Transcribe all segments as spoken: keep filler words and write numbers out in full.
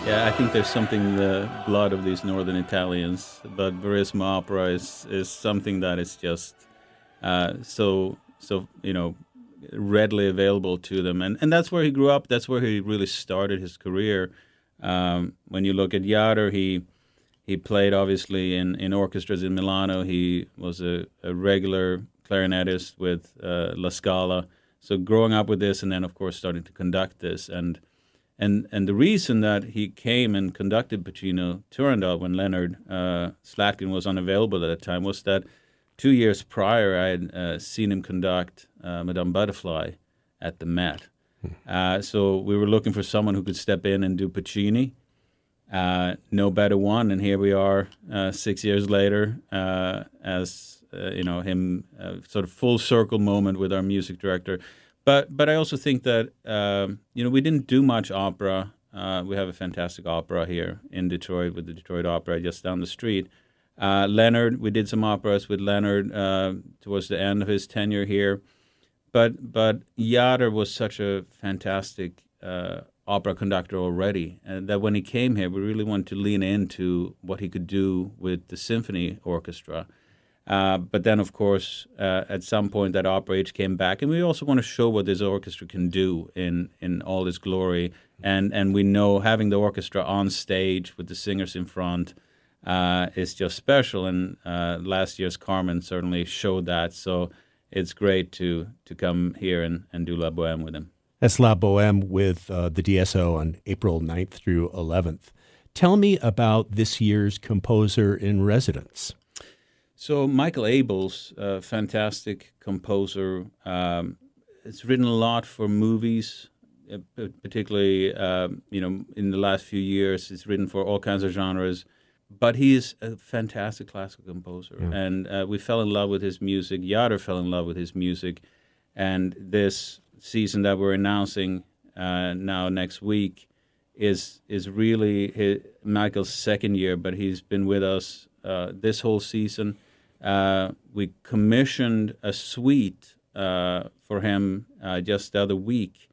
Yeah, I think there's something in the blood of these northern Italians, but Verismo opera is, is something that is just uh, so so you know readily available to them, and and that's where he grew up. That's where he really started his career. Um, when you look at Jader, he he played obviously in, in orchestras in Milano. He was a, a regular clarinetist with uh, La Scala. So growing up with this, and then of course starting to conduct this, and And and the reason that he came and conducted Pacino Turandot when Leonard uh, Slatkin was unavailable at that time was that two years prior I had uh, seen him conduct uh, Madame Butterfly at the Met. Uh, so we were looking for someone who could step in and do Puccini. Uh, no better one, and here we are uh, six years later uh, as uh, you know him uh, sort of full circle moment with our music director. But but I also think that um, you know we didn't do much opera. Uh, we have a fantastic opera here in Detroit with the Detroit Opera just down the street. Uh, Leonard, we did some operas with Leonard uh, towards the end of his tenure here. But but Jader was such a fantastic uh, opera conductor already, and that when he came here, we really wanted to lean into what he could do with the symphony orchestra. Uh, but then, of course, uh, at some point that opera age came back, and we also want to show what this orchestra can do in, in all its glory. And and we know having the orchestra on stage with the singers in front uh, is just special. And uh, last year's Carmen certainly showed that. So it's great to to come here and, and do La Bohème with him. That's La Bohème with uh, the D S O on April ninth through eleventh. Tell me about this year's composer in residence. So Michael Abels, a fantastic composer, um, has written a lot for movies, uh, particularly um, you know in the last few years. He's written for all kinds of genres, but he is a fantastic classical composer, yeah. and uh, we fell in love with his music. Jader fell in love with his music, and this season that we're announcing uh, now next week is is really his, Michael's second year, but he's been with us uh, this whole season. Uh, we commissioned a suite uh, for him uh, just the other week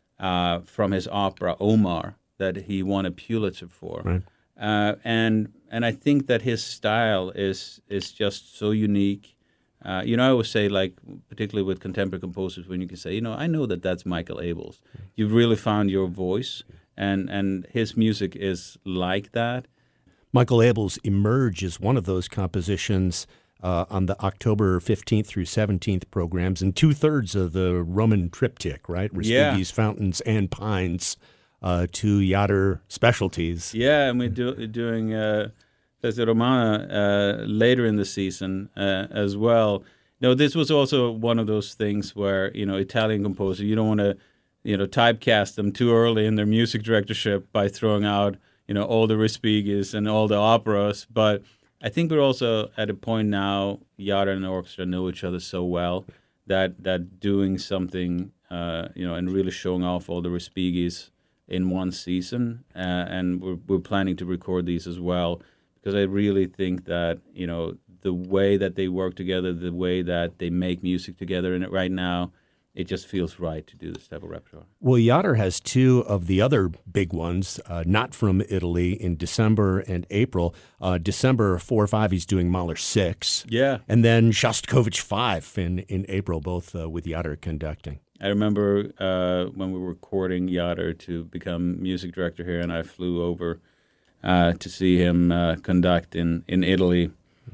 uh, from his opera Omar that he won a Pulitzer for, right. uh, and and I think that his style is is just so unique. Uh, you know, I always say, like, particularly with contemporary composers, when you can say, you know, I know that that's Michael Abels. You've really found your voice, and and his music is like that. Michael Abels' Emerge is one of those compositions uh, on the October fifteenth through seventeenth programs, and two-thirds of the Roman triptych, right? Respighi's, yeah. Fountains, and Pines, uh, two Jader specialties. Yeah, and we're do, doing uh, Festa Romana uh, later in the season uh, as well. No, this was also one of those things where, you know, Italian composer, you don't want to, you know, typecast them too early in their music directorship by throwing out, you know, all the Respighis and all the operas. But I think we're also at a point now, Jader and the orchestra know each other so well that that doing something, uh, you know, and really showing off all the Respighis in one season, uh, and we're we're planning to record these as well, because I really think that, you know, the way that they work together, the way that they make music together in it right now, it just feels right to do this type of repertoire. Well, Jader has two of the other big ones, uh, not from Italy, in December and April. Uh, December four or five, he's doing Mahler six. Yeah. And then Shostakovich five in, in April, both uh, with Jader conducting. I remember uh, when we were courting Jader to become music director here, and I flew over uh, to see him uh, conduct in, in Italy.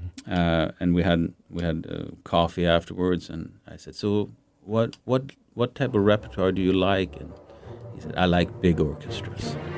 Uh, and we had we had uh, coffee afterwards, and I said, so what what what type of repertoire do you like? And he said, I like big orchestras.